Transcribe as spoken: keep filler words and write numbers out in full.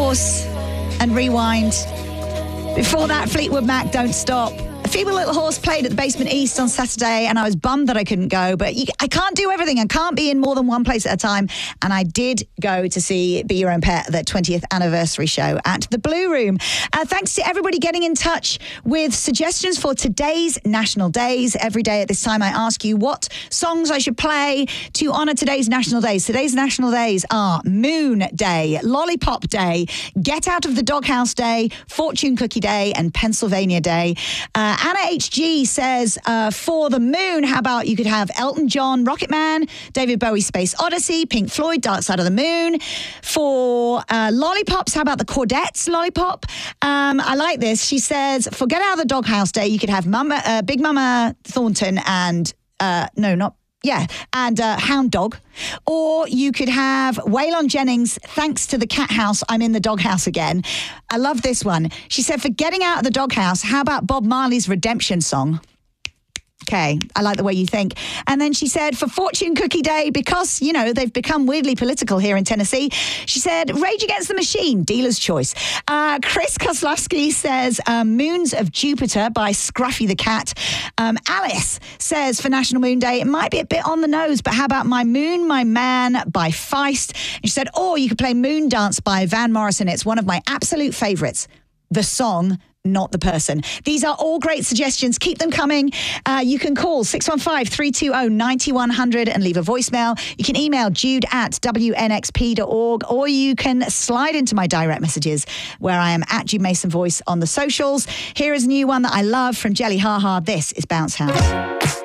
Horse and Rewind. Before that, Fleetwood Mac, Don't Stop. A Feeble Little Horse played at the Basement East on Saturday, and I was bummed that I couldn't go, but you, I can't do everything. I can't be in more than one place at a time. And I did go to see Be Your Own Pet, the twentieth anniversary show at the Blue Room. Uh, thanks to everybody getting in touch with suggestions for today's National Days. Every day at this time, I ask you what songs I should play to honour today's National Days. Today's National Days are Moon Day, Lollipop Day, Get Out of the Doghouse Day, Fortune Cookie Day, and Pennsylvania Day. Uh, Anna H G says, uh, for the moon, how about you could have Elton John, Rocket Man, David Bowie, Space Odyssey, Pink Floyd, Dark Side of the Moon. For uh, lollipops, how about the Chordettes Lollipop? Um, I like this. She says, for Get Out of the Doghouse Day, you could have Mama, uh, Big Mama Thornton and, uh, no, not Yeah, and uh, Hound Dog. Or you could have Waylon Jennings, Thanks to the Cat House, I'm in the Doghouse Again. I love this one. She said, for Getting Out of the Doghouse, how about Bob Marley's Redemption Song? Okay, I like the way you think. And then she said, for Fortune Cookie Day, because, you know, they've become weirdly political here in Tennessee, she said, Rage Against the Machine, Dealer's Choice. Uh, Chris Koslowski says, um, Moons of Jupiter by Scruffy the Cat. Um, Alice says, for National Moon Day, it might be a bit on the nose, but how about My Moon, My Man by Feist? And she said, or you could play Moon Dance by Van Morrison. It's one of my absolute favourites. The song, not the person. These are all great suggestions. Keep them coming. Uh, you can call six one five, three two zero, nine one zero zero and leave a voicemail. You can email jude at w n x p dot org, or you can slide into my direct messages where I am at Jude Mason Voice on the socials. Here is a new one that I love from Jelly Ha Ha. This is Bounce House.